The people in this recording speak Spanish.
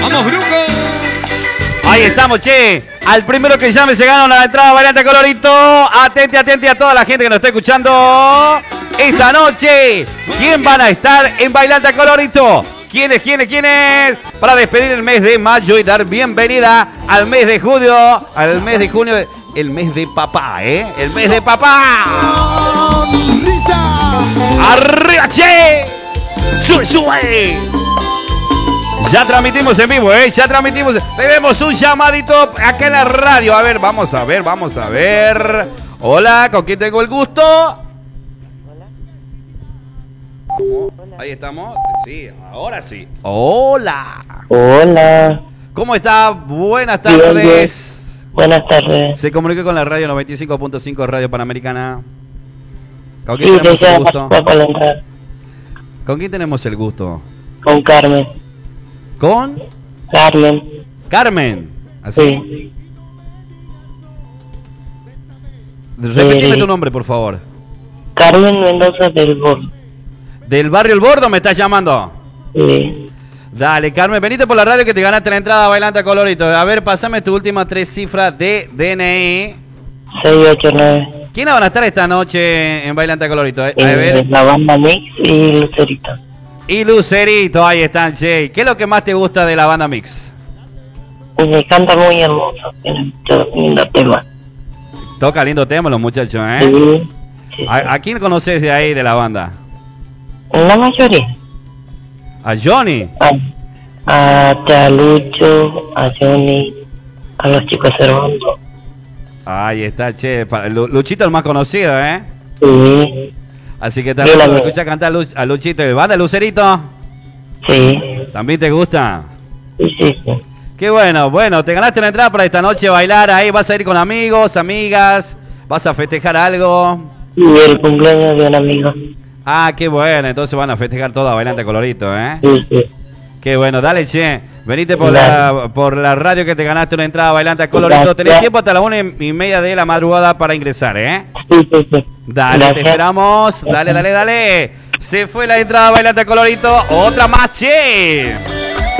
¡Vamos, Bruco! Ahí estamos, che. Al primero que llame se gana una entrada Bailante Colorito. Atente, atente a toda la gente que nos está escuchando esta noche. ¿Quién van a estar en Bailante Colorito? ¿Quiénes? Para despedir el mes de mayo y dar bienvenida al mes de junio. Al mes de junio, el mes de papá, ¿eh? El mes de papá. ¡Arriba, che! ¡Sube, sube! Ya transmitimos en vivo, ya transmitimos. Tenemos un llamadito acá en la radio. A ver, vamos a ver. Hola, ¿con quién tengo el gusto? Hola. Ahí estamos. Sí, ahora sí. Hola. Hola. ¿Cómo está? Buenas tardes. Bien. Buenas tardes. Se comunicó con la radio 95.5 Radio Panamericana. ¿Con quién Sí, tenemos el gusto? para entrar. ¿Con quién tenemos el gusto? Con Carmen. ¿Con? Carmen. ¿Así? Sí. Repetime tu nombre, por favor. Carmen Mendoza del Bordo. ¿Del barrio El Bordo me estás llamando? Sí. Dale, Carmen, venite por la radio que te ganaste la entrada a Bailante Colorito. A ver, pasame tu última 3 cifras de DNI. 689. ¿Quiénes van a estar esta noche en Bailante Colorito? A ver. La banda Mix y Lucerito. Y Lucerito, ahí están, che. ¿Qué es lo que más te gusta de la banda Mix? Me canta muy hermoso. Tiene muchos lindos temas. Toca lindo tema los muchachos, ¿eh? Sí. Sí. ¿A quién conoces de ahí, de la banda? La mayoría. ¿A Johnny? A Lucho, a Johnny, a los chicos Servando. Ahí está, che. Luchito el más conocido, ¿eh? Sí. Así que también lo escuchas cantar a Luchito. ¿Y banda Lucerito? Sí. ¿También te gusta? Sí. Qué bueno, te ganaste la entrada para esta noche bailar ahí, vas a ir con amigos, amigas, vas a festejar algo. Y el cumpleaños de un amigo. Ah, qué bueno, entonces van a festejar todo a Bailante Colorito, ¿eh? Sí. Qué bueno, dale, che, venite por la radio que te ganaste una entrada a Bailante Colorito. Gracias. Tenés tiempo hasta las 1:30 de la madrugada para ingresar, ¿eh? Sí. Dale, Gracias. te esperamos, dale. Se fue la entrada a Bailante Colorito, otra más, che.